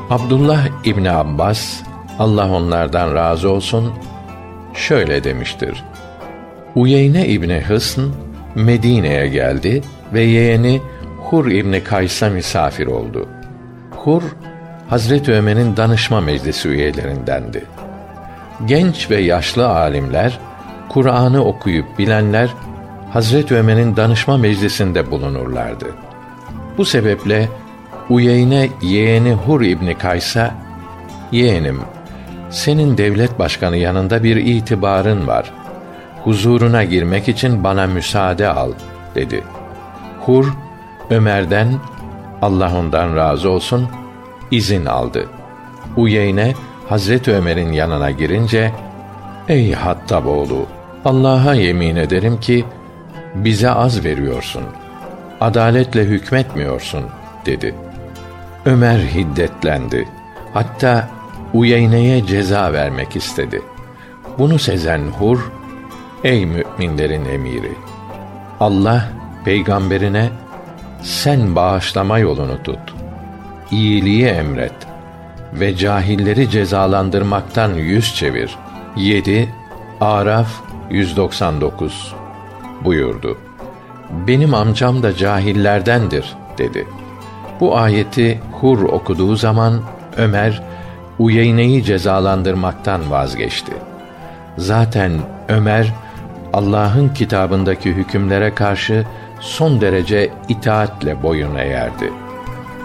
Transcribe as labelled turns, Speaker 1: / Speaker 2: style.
Speaker 1: Abdullah İbni Abbas, Allah onlardan razı olsun, şöyle demiştir: Uyeyne İbni Hısn Medine'ye geldi ve yeğeni Hur İbni Kays'a misafir oldu. Hur, Hazreti Ömer'in danışma meclisi üyelerindendi. Genç ve yaşlı alimler, Kur'an'ı okuyup bilenler, Hazreti Ömer'in danışma meclisinde bulunurlardı. Bu sebeple Uyeyne yeğeni Hur İbni Kays'a, "Yeğenim, senin devlet başkanı yanında bir itibarın var. Huzuruna girmek için bana müsaade al," dedi. Hur, Ömer'den, Allah ondan razı olsun, izin aldı. Uyeyne, Hazreti Ömer'in yanına girince, "Ey Hattaboğlu, Allah'a yemin ederim ki, bize az veriyorsun. Adaletle hükmetmiyorsun," dedi. Ömer hiddetlendi. Hatta Uyeyne'ye ceza vermek istedi. Bunu sezen Hur, "Ey müminlerin emiri! Allah peygamberine, sen bağışlama yolunu tut, iyiliği emret ve cahilleri cezalandırmaktan yüz çevir." 7 Araf 199 buyurdu. "Benim amcam da cahillerdendir," dedi. Bu ayeti Hur okuduğu zaman Ömer, Uyeyne'yi cezalandırmaktan vazgeçti. Zaten Ömer, Allah'ın kitabındaki hükümlere karşı son derece itaatle boyun eğerdi.